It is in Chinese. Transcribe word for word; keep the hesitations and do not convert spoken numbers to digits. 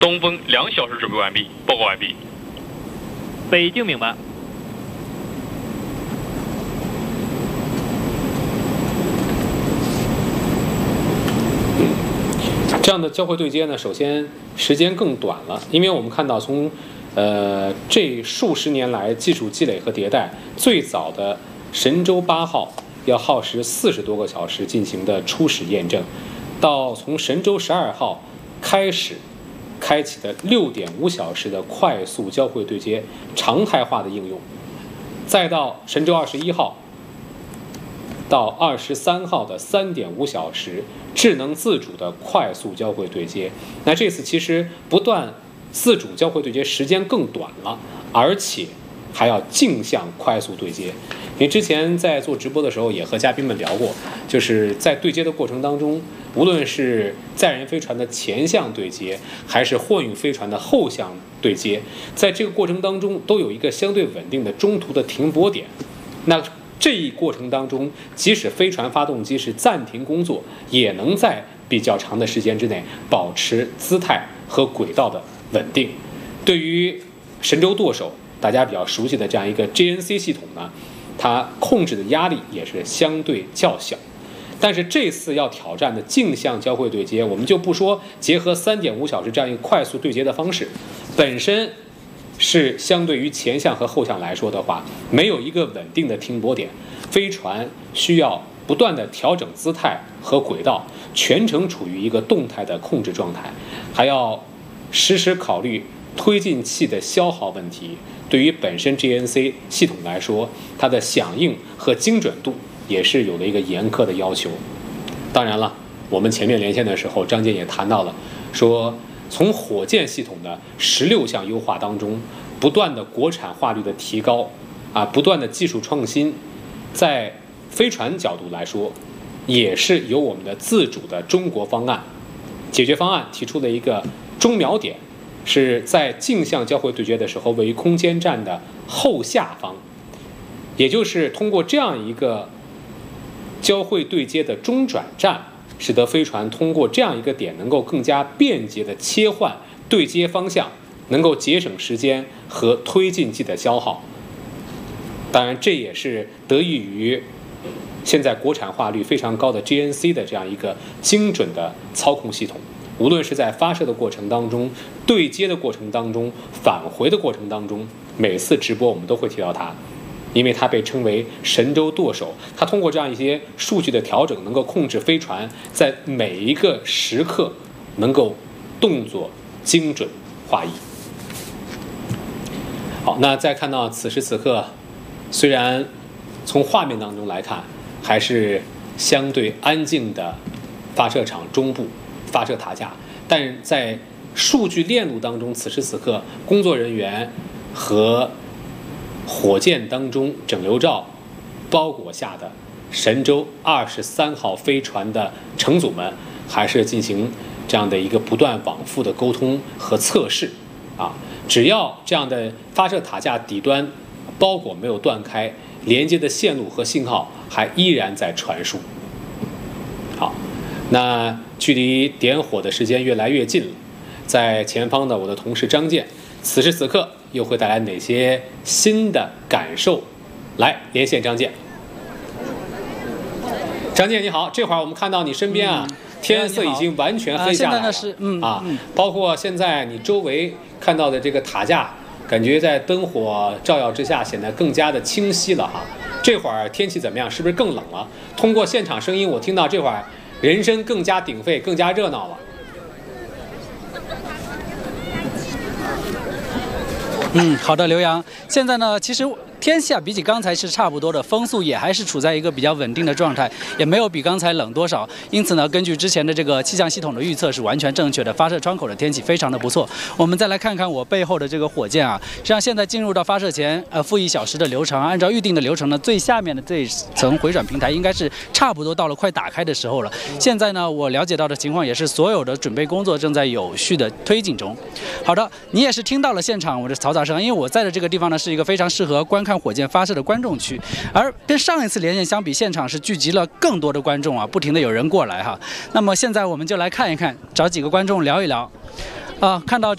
东风两小时准备完毕，报告完毕。 北京明白。 这样的交会对接呢，首先时间更短了，因为我们看到从呃这数十年来技术积累和迭代，最早的神舟八号要耗时四十多个小时进行的初始验证，到从神舟十二号开始开启的六点五小时的快速交会对接常态化的应用，再到神舟二十一号到二十三号的三点五小时智能自主的快速交会对接。那这次其实不但自主交会对接时间更短了，而且还要镜像快速对接。因为之前在做直播的时候也和嘉宾们聊过，就是在对接的过程当中，无论是载人飞船的前向对接，还是货运飞船的后向对接，在这个过程当中都有一个相对稳定的中途的停泊点。那这一过程当中，即使飞船发动机是暂停工作，也能在比较长的时间之内保持姿态和轨道的稳定。对于神舟舵手大家比较熟悉的这样一个 J N C 系统呢，它控制的压力也是相对较小。但是这次要挑战的镜像交会对接，我们就不说结合三点五小时这样一个快速对接的方式，本身是相对于前向和后向来说的话，没有一个稳定的停泊点，飞船需要不断的调整姿态和轨道，全程处于一个动态的控制状态，还要时时考虑推进器的消耗问题。对于本身 J N C 系统来说，它的响应和精准度也是有了一个严苛的要求。当然了，我们前面连线的时候，张健也谈到了，说从火箭系统的十六项优化当中，不断的国产化率的提高，啊，不断的技术创新，在飞船角度来说，也是由我们的自主的中国方案解决方案提出了一个中瞄点，是在镜像交会对接的时候，位于空间站的后下方，也就是通过这样一个交会对接的中转站，使得飞船通过这样一个点能够更加便捷的切换对接方向，能够节省时间和推进剂的消耗。当然，这也是得益于现在国产化率非常高的 J N C 的这样一个精准的操控系统。无论是在发射的过程当中、对接的过程当中、返回的过程当中，每次直播我们都会提到它，因为它被称为神舟舵手。它通过这样一些数据的调整，能够控制飞船在每一个时刻能够动作精准划一。好，那再看到此时此刻，虽然从画面当中来看还是相对安静的发射场中部发射塔架，但在数据链路当中，此时此刻工作人员和火箭当中整流罩包裹下的神舟二十三号飞船的乘组们，还是进行这样的一个不断往复的沟通和测试啊。只要这样的发射塔架底端包裹没有断开，连接的线路和信号还依然在传输。好，那距离点火的时间越来越近了，在前方的我的同事张健，此时此刻又会带来哪些新的感受？来连线张健。张健你好，这会儿我们看到你身边啊，嗯、天色已经完全黑下来了、 啊、现在呢是嗯啊、 嗯， 包括现在你周围看到的这个塔架，感觉在灯火照耀之下显得更加的清晰了哈。这会儿天气怎么样？是不是更冷了？通过现场声音，我听到这会儿人声更加鼎沸，更加热闹了。 嗯，好的，刘洋。现在呢，其实天气啊，比起刚才是差不多的，风速也还是处在一个比较稳定的状态，也没有比刚才冷多少。因此呢，根据之前的这个气象系统的预测是完全正确的，发射窗口的天气非常的不错。我们再来看看我背后的这个火箭啊，实际上现在进入到发射前呃负一小时的流程，按照预定的流程呢，最下面的这一层回转平台应该是差不多到了快打开的时候了。现在呢，我了解到的情况也是所有的准备工作正在有序的推进中。好的，你也是听到了现场我的嘈杂声，因为我在的这个地方呢是一个非常适合观看火箭发射的观众区，而跟上一次连线相比，现场是聚集了更多的观众啊，不停的有人过来哈。那么现在我们就来看一看，找几个观众聊一聊，啊，看到这。